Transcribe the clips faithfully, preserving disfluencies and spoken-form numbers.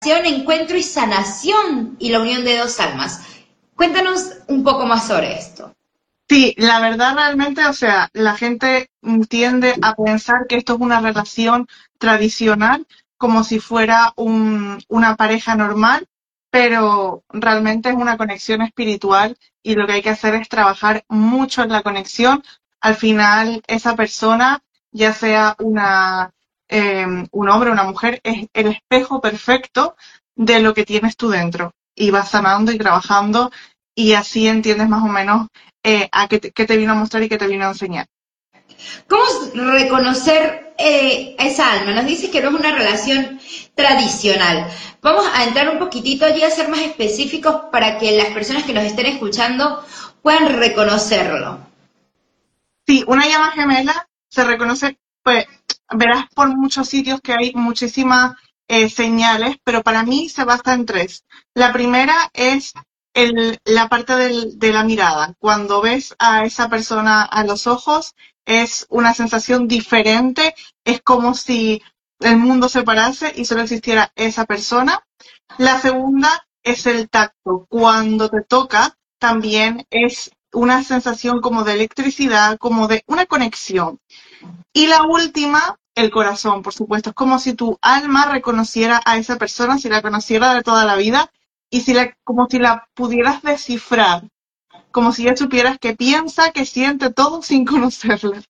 encuentro y sanación y la unión de dos almas. Cuéntanos un poco más sobre esto. Sí, la verdad realmente, o sea, la gente mm, tiende a pensar que esto es una relación tradicional, como si fuera un- una pareja normal, pero realmente es una conexión espiritual y lo que hay que hacer es trabajar mucho en la conexión. Al final, esa persona, ya sea una, em, un hombre o una mujer, es el espejo perfecto de lo que tienes tú dentro. Y vas sanando y trabajando y así entiendes más o menos eh, a qué te, qué te vino a mostrar y qué te vino a enseñar. ¿Cómo reconocer eh, esa alma? Nos dices que no es una relación tradicional. Vamos a entrar un poquitito allí a ser más específicos para que las personas que nos estén escuchando puedan reconocerlo. Sí, una llama gemela se reconoce, pues verás por muchos sitios que hay muchísimas eh, señales, pero para mí se basa en tres. La primera es el- la parte del- de la mirada. Cuando ves a esa persona a los ojos, es una sensación diferente, es como si el mundo se parase y solo existiera esa persona. La segunda es el tacto. Cuando te toca, también es una sensación como de electricidad, como de una conexión. Y la última, el corazón, por supuesto. Es como si tu alma reconociera a esa persona, si la conociera de toda la vida, y si la, como si la pudieras descifrar, como si ya supieras que piensa, que siente todo sin conocerla.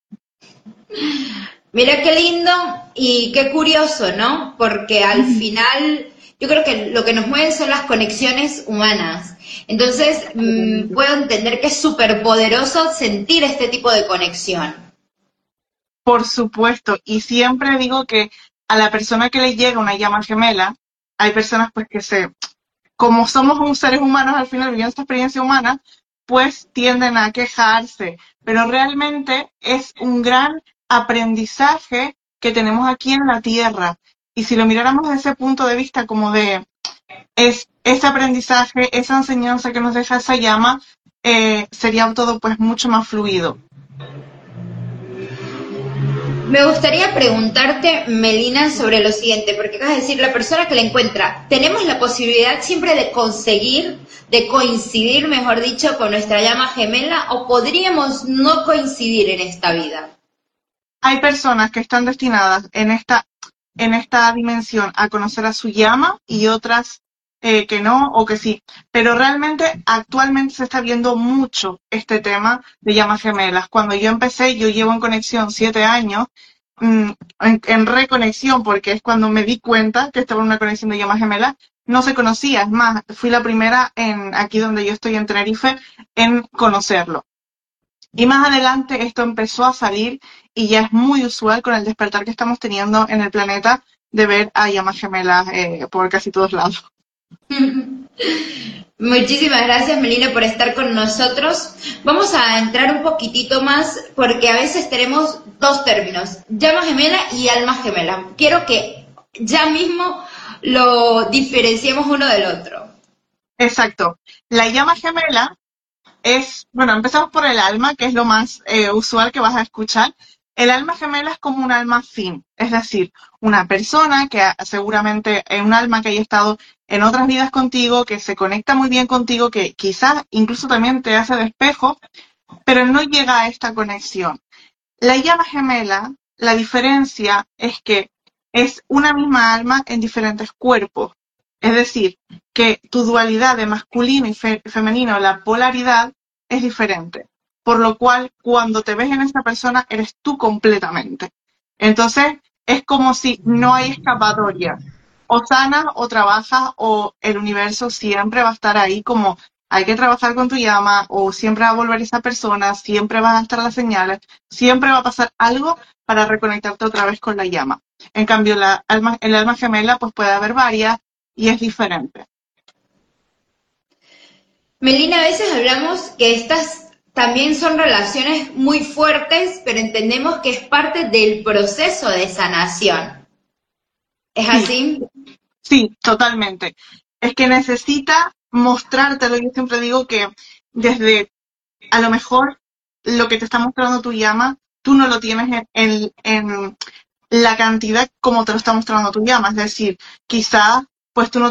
Mira qué lindo y qué curioso, ¿no? Porque al final yo creo que lo que nos mueve son las conexiones humanas. Entonces, mmm, puedo entender que es súper poderoso sentir este tipo de conexión. Por supuesto, y siempre digo que a la persona que le llega una llama gemela, hay personas pues que se, como somos un seres humanos al final viviendo esta experiencia humana, pues tienden a quejarse, pero realmente es un gran aprendizaje que tenemos aquí en la Tierra. Y si lo miráramos desde ese punto de vista como de es, ese aprendizaje, esa enseñanza que nos deja esa llama, eh, sería todo pues mucho más fluido. Me gustaría preguntarte, Melina, sobre lo siguiente, porque acabas de decir, la persona que la encuentra, ¿tenemos la posibilidad siempre de conseguir, de coincidir, mejor dicho, con nuestra llama gemela o podríamos no coincidir en esta vida? Hay personas que están destinadas en esta, en esta dimensión a conocer a su llama y otras eh, que no o que sí. Pero realmente actualmente se está viendo mucho este tema de llamas gemelas. Cuando yo empecé, yo llevo en conexión siete años, mm, en, en reconexión, porque es cuando me di cuenta que estaba en una conexión de llamas gemelas. No se conocía, es más, fui la primera en aquí donde yo estoy en Tenerife en conocerlo. Y más adelante esto empezó a salir y ya es muy usual con el despertar que estamos teniendo en el planeta de ver a llamas gemelas eh, por casi todos lados. Muchísimas gracias, Melina, por estar con nosotros. Vamos a entrar un poquitito más porque a veces tenemos dos términos, llama gemela y alma gemela. Quiero que ya mismo lo diferenciemos uno del otro. Exacto. La llama gemela es, bueno, empezamos por el alma, que es lo más eh, usual que vas a escuchar. El alma gemela es como un alma afín, es decir, una persona que ha- seguramente es un alma que haya estado en otras vidas contigo, que se conecta muy bien contigo, que quizás incluso también te hace de espejo, pero no llega a esta conexión. La llama gemela, la diferencia es que es una misma alma en diferentes cuerpos. Es decir, que tu dualidad de masculino y fe- femenino, la polaridad, es diferente. Por lo cual, cuando te ves en esa persona, eres tú completamente. Entonces, es como si no hay escapatoria. O sanas o trabajas o el universo siempre va a estar ahí como hay que trabajar con tu llama o siempre va a volver esa persona, siempre van a estar las señales, siempre va a pasar algo para reconectarte otra vez con la llama. En cambio, la alma, el alma gemela pues puede haber varias y es diferente. Melina, a veces hablamos que estas también son relaciones muy fuertes, pero entendemos que es parte del proceso de sanación. ¿Es Sí, así? sí, totalmente. Es que necesita mostrártelo. Yo siempre digo que desde a lo mejor lo que te está mostrando tu llama, tú no lo tienes en, en, en la cantidad como te lo está mostrando tu llama. Es decir, quizás pues tú no